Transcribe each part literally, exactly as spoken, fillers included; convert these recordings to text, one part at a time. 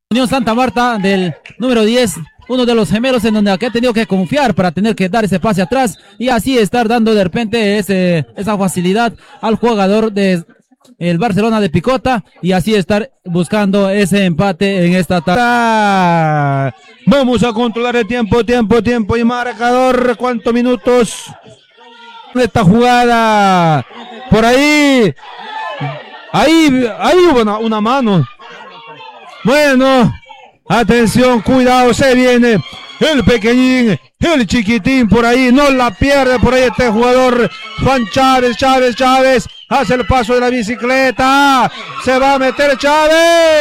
Unión Santa Marta del número diez, uno de los gemelos en donde ha tenido que confiar para tener que dar ese pase atrás y así estar dando de repente ese, esa facilidad al jugador de el Barcelona de Picota y así estar buscando ese empate en esta tarde. Vamos a controlar el tiempo, tiempo, tiempo y marcador. ¿Cuántos minutos de esta jugada? Por ahí, ahí, ahí hubo una, una mano. Bueno, atención, cuidado, se viene el pequeñín, el chiquitín por ahí, no la pierde por ahí este jugador, Juan Chávez, Chávez, Chávez, hace el paso de la bicicleta, se va a meter Chávez,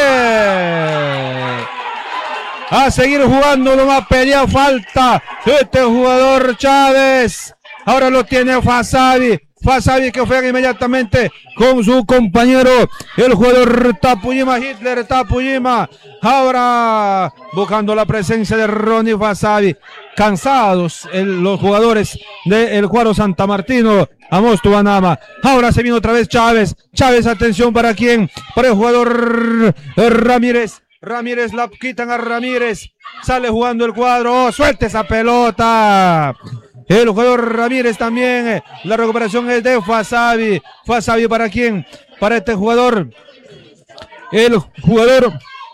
a seguir jugando, no va a pedir falta, este jugador Chávez, ahora lo tiene Fasabi. Fasabi que juega inmediatamente con su compañero, el jugador Tapujima, Hitler Tapujima, ahora buscando la presencia de Ronnie Fasabi, cansados el, los jugadores del cuadro santamartino, Amosto Banama, ahora se viene otra vez Chávez, Chávez, atención para quién, para el jugador Ramírez, Ramírez la quitan a Ramírez, sale jugando el cuadro, oh, suelta esa pelota. El jugador Ramírez también, la recuperación es de Fasabi. Fasabi para quién, para este jugador, el jugador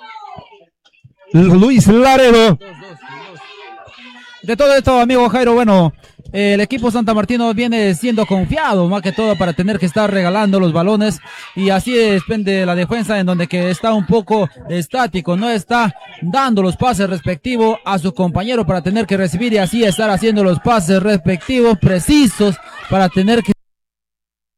Luis Laredo. De todo esto, amigo Jairo, bueno, el equipo santamartino viene siendo confiado más que todo para tener que estar regalando los balones y así depende la defensa en donde que está un poco estático, no está dando los pases respectivos a su compañero para tener que recibir y así estar haciendo los pases respectivos precisos para tener que